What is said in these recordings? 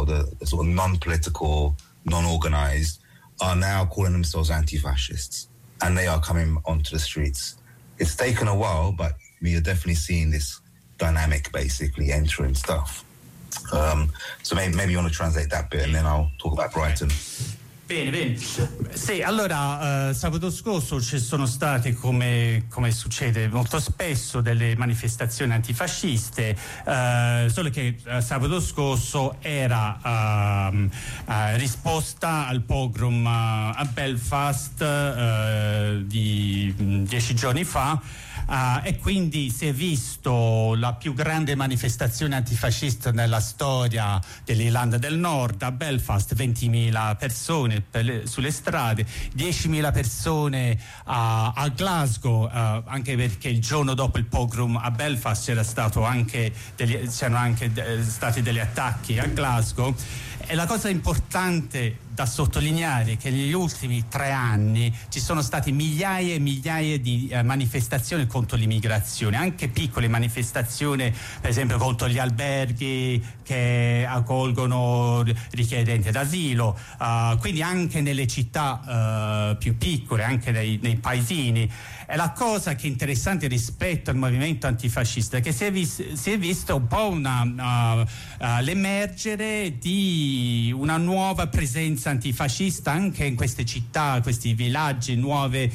or the sort of non-political, non-organized, are now calling themselves anti-fascists, and they are coming onto the streets. It's taken a while, but we are definitely seeing this dynamic basically entering stuff. So maybe you want to translate that bit, and then I'll talk about Brighton. Bene. Sì, allora sabato scorso ci sono state, come succede molto spesso, delle manifestazioni antifasciste, solo che sabato scorso era risposta al pogrom a Belfast di 10 giorni fa. E quindi si è visto la più grande manifestazione antifascista nella storia dell'Irlanda del Nord. A Belfast 20.000 persone sulle strade, 10.000 persone a Glasgow, anche perché il giorno dopo il pogrom a Belfast c'erano anche stati degli attacchi a Glasgow. E la cosa importante da sottolineare è che negli ultimi 3 anni ci sono state migliaia e migliaia di manifestazioni contro l'immigrazione, anche piccole manifestazioni, per esempio contro gli alberghi che accolgono richiedenti d'asilo, quindi anche nelle città più piccole, anche nei paesini. E la cosa che è interessante rispetto al movimento antifascista è che si è visto un po' l'emergere di una nuova presenza antifascista anche in queste città, questi villaggi, nuove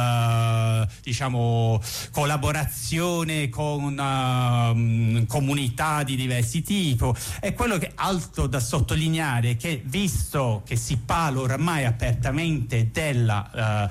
collaborazione con comunità di diversi tipi. E quello che è alto da sottolineare è che, visto che si parla oramai apertamente del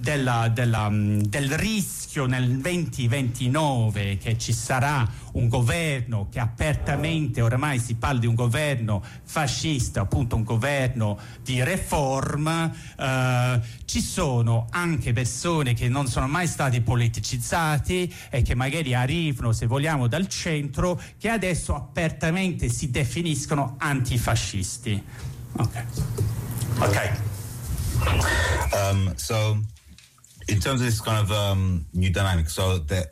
rischio nel 2029 che ci sarà un governo che apertamente, oramai si parla di un governo fascista, appunto un governo di reform, ci sono anche persone che non sono mai stati politicizzati e che magari arrivano, se vogliamo, dal centro, che adesso apertamente si definiscono antifascisti. Ok. So in terms of this kind of new dynamic, so there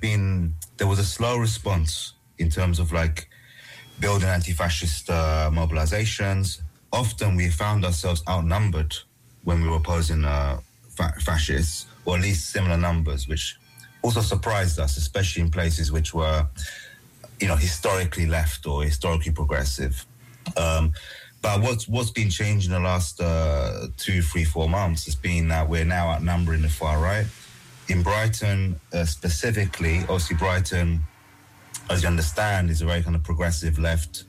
was a slow response in terms of like building anti-fascist mobilizations. Often we found ourselves outnumbered when we were opposing fascists, or at least similar numbers, which also surprised us, especially in places which were, historically left or historically progressive. But what's been changed in the last 2, 3, 4 months has been that we're now outnumbering the far right. In Brighton, specifically, obviously Brighton, as you understand, is a very kind of progressive left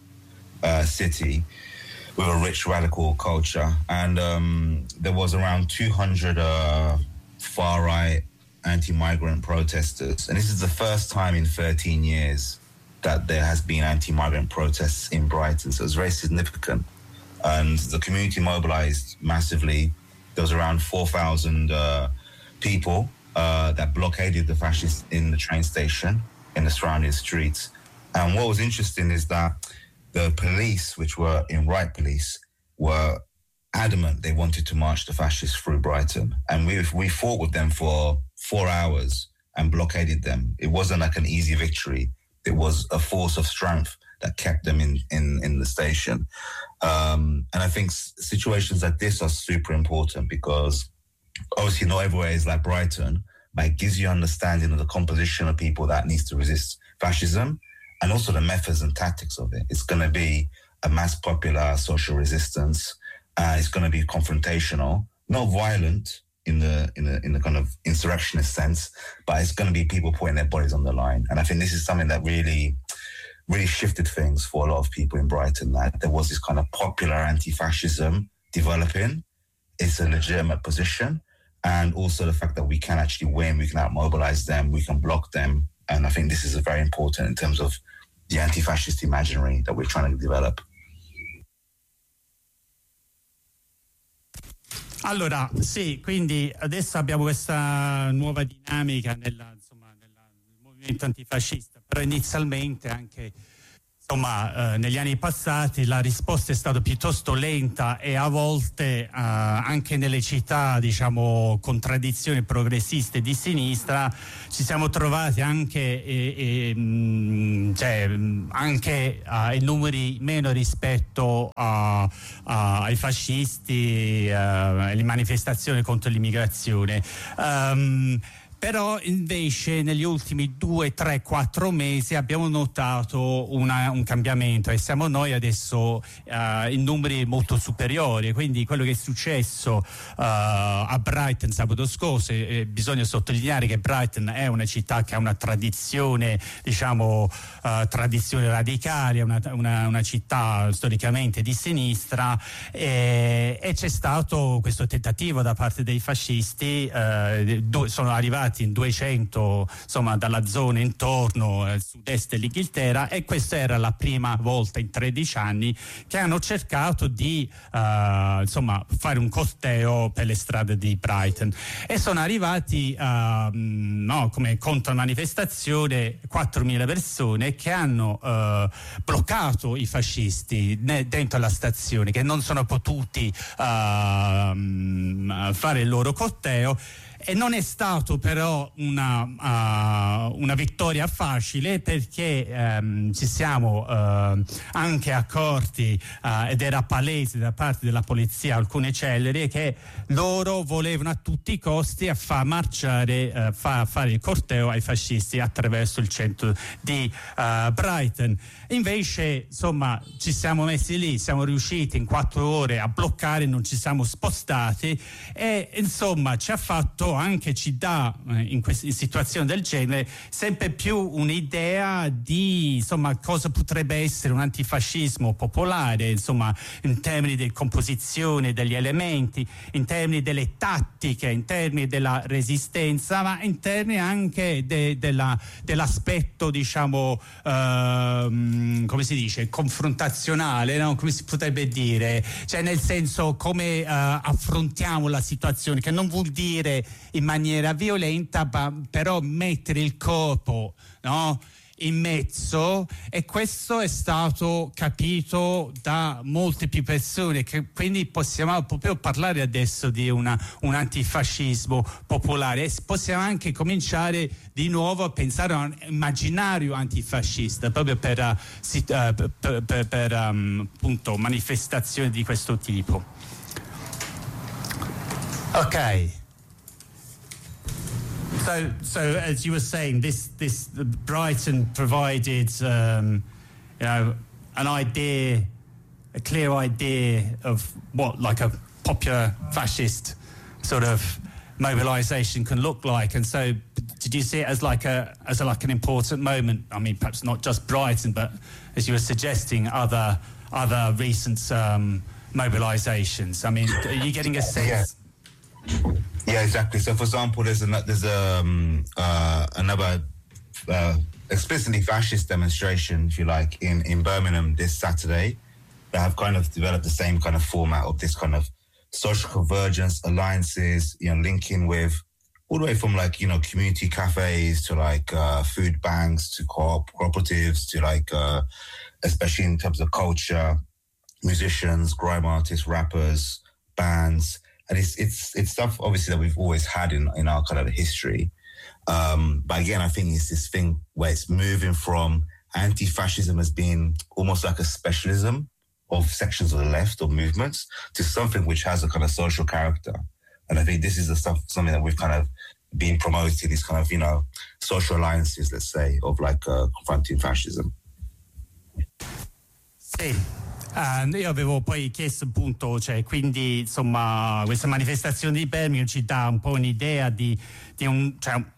city with a rich radical culture. And there was around 200 far right anti-migrant protesters. And this is the first time in 13 years that there has been anti-migrant protests in Brighton. So it's very significant. And the community mobilized massively. There was around 4,000 people that blockaded the fascists in the train station, in the surrounding streets. And what was interesting is that the police, which were in right police, were adamant they wanted to march the fascists through Brighton. And we fought with them for 4 hours and blockaded them. It wasn't like an easy victory. It was a force of strength that kept them in the station. And I think situations like this are super important because obviously not everywhere is like Brighton, but it gives you understanding of the composition of people that needs to resist fascism and also the methods and tactics of it. It's going to be a mass popular social resistance. It's going to be confrontational, not violent in the kind of insurrectionist sense, but it's going to be people putting their bodies on the line. And I think this is something that really shifted things for a lot of people in Brighton, that there was this kind of popular anti-fascism developing. It's a legitimate position. And also the fact that we can actually win, we can out-mobilize them, we can block them. And I think this is very important in terms of the anti-fascist imaginary that we're trying to develop. Allora, sì, quindi adesso abbiamo questa nuova dinamica nel movimento antifascista, però inizialmente anche Insomma, negli anni passati la risposta è stata piuttosto lenta e a volte anche nelle città, diciamo, con tradizioni progressiste di sinistra ci siamo trovati anche in numeri meno rispetto ai fascisti e alle manifestazioni contro l'immigrazione. Però invece negli ultimi 2, 3, 4 mesi abbiamo notato un cambiamento e siamo noi adesso in numeri molto superiori. Quindi quello che è successo a Brighton sabato scorso, bisogna sottolineare che Brighton è una città che ha una tradizione, diciamo, tradizione radicale, una città storicamente di sinistra, e c'è stato questo tentativo da parte dei fascisti, sono arrivati in 200, insomma, dalla zona intorno al sud-est dell'Inghilterra, e questa era la prima volta in 13 anni che hanno cercato di fare un corteo per le strade di Brighton, e sono arrivati come contromanifestazione 4.000 persone che hanno bloccato i fascisti dentro la stazione, che non sono potuti fare il loro corteo. E non è stato però una vittoria facile, perché ci siamo anche accorti, ed era palese da parte della polizia, alcune celleri, che loro volevano a tutti i costi fare il corteo ai fascisti attraverso il centro di Brighton. Invece, insomma, ci siamo messi lì, siamo riusciti in 4 ore a bloccare, non ci siamo spostati, e insomma ci dà in situazioni del genere sempre più un'idea di, insomma, cosa potrebbe essere un antifascismo popolare, insomma, in termini di composizione degli elementi, in termini delle tattiche, in termini della resistenza, ma in termini anche dell'aspetto, diciamo, come si dice, confrontazionale, no? Come si potrebbe dire, cioè nel senso, come affrontiamo la situazione, che non vuol dire in maniera violenta, però mettere il corpo, no, in mezzo, e questo è stato capito da molte più persone, che quindi possiamo proprio parlare adesso di un antifascismo popolare, e possiamo anche cominciare di nuovo a pensare a un immaginario antifascista, proprio per appunto manifestazioni di questo tipo. Ok. So as you were saying, this Brighton provided an idea, a clear idea of what like a popular fascist sort of mobilization can look like. And so, did you see it as an important moment? I mean, perhaps not just Brighton, but as you were suggesting, other recent mobilizations. I mean, are you getting a sense? Yeah, exactly. So, for example, there's another explicitly fascist demonstration, if you like, in Birmingham this Saturday, that have kind of developed the same kind of format of this kind of social convergence alliances, linking with all the way from community cafes to food banks to cooperatives to especially in terms of culture, musicians, grime artists, rappers, bands. And it's stuff obviously that we've always had in our kind of history. But again, I think it's this thing where it's moving from anti-fascism as being almost like a specialism of sections of the left or movements to something which has a kind of social character. And I think this is something that we've kind of been promoting, these kind of, social alliances, let's say, of confronting fascism. Sì. Io avevo poi chiesto appunto, quindi insomma questa manifestazione di Birmingham ci dà un po' un'idea di un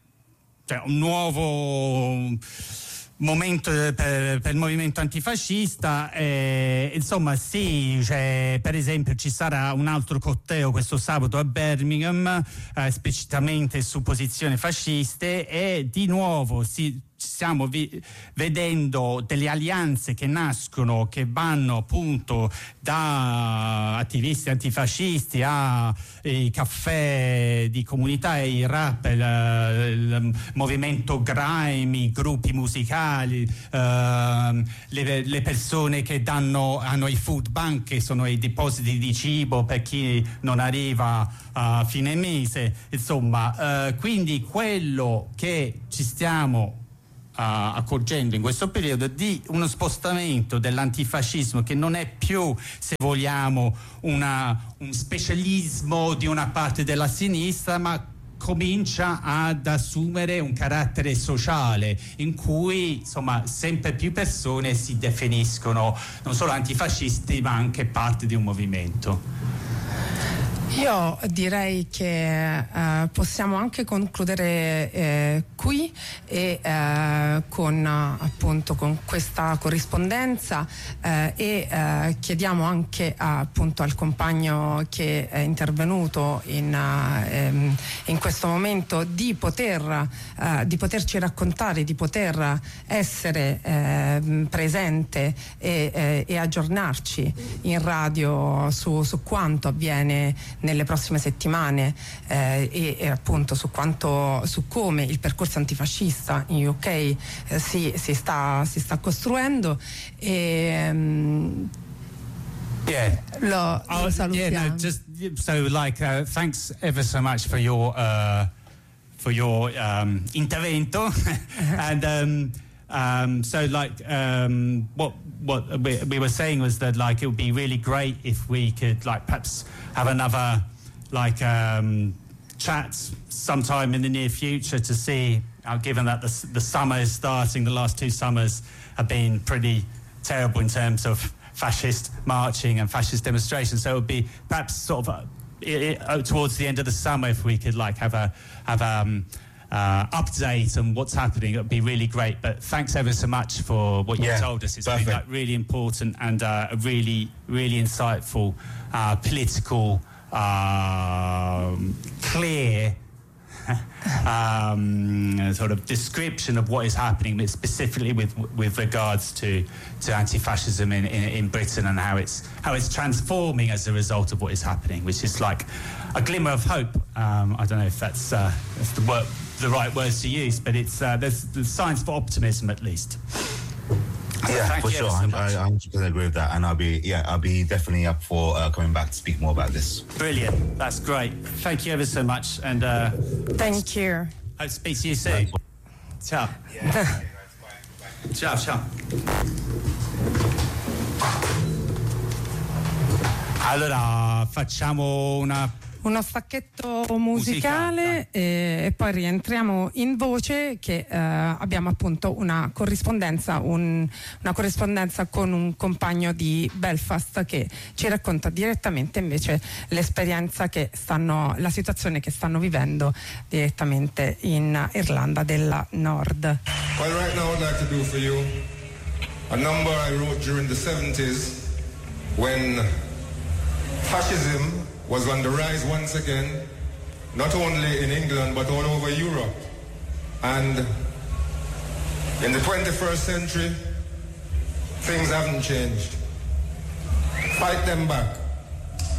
nuovo momento per il movimento antifascista, insomma sì, per esempio ci sarà un altro corteo questo sabato a Birmingham esplicitamente su posizioni fasciste, e di nuovo stiamo vedendo delle alleanze che nascono, che vanno appunto da attivisti antifascisti ai caffè di comunità, i rap, il movimento grime, i gruppi musicali, le persone che hanno i food bank, che sono i depositi di cibo per chi non arriva a fine mese, insomma, quindi quello che ci stiamo accorgendo in questo periodo di uno spostamento dell'antifascismo, che non è più, se vogliamo, un specialismo di una parte della sinistra, ma comincia ad assumere un carattere sociale, in cui insomma sempre più persone si definiscono non solo antifascisti ma anche parte di un movimento. Io direi che possiamo anche concludere qui e con questa corrispondenza e chiediamo anche appunto al compagno che è intervenuto in questo momento di poterci raccontare, di poter essere presente e aggiornarci in radio su quanto avviene nelle prossime settimane e appunto su come il percorso antifascista in UK si sta costruendo e lo salutiamo. Just so thanks ever so much for your intervento and what we were saying was that it would be really great if we could perhaps have another chat sometime in the near future to see, given that the summer is starting, the last 2 summers have been pretty terrible in terms of fascist marching and fascist demonstrations, so it would be perhaps sort of towards the end of the summer if we could have update on what's happening. It would be really great. But thanks ever so much for what you told us. It's been really important and a really, really insightful, political, clear sort of description of what is happening, but specifically with regards to anti-fascism in Britain and how it's transforming as a result of what is happening, which is like a glimmer of hope. I don't know if that's the right words to use, but it's there's signs for optimism at least. Yeah, for sure. I 100% agree with that, and I'll be definitely up for coming back to speak more about this. Brilliant, that's great. Thank you ever so much, and thank you. Hope to speak to you soon. Ciao. Yeah. Ciao, ciao. Allora facciamo uno stacchetto musicale e poi rientriamo in voce, che abbiamo appunto una corrispondenza con un compagno di Belfast che ci racconta direttamente invece l'esperienza la situazione che stanno vivendo direttamente in Irlanda del Nord. Well, right now I'd like to do for you a number I wrote during the 70s when fascism was on the rise once again, not only in England but all over Europe. And in the 21st century, things haven't changed. Fight them back.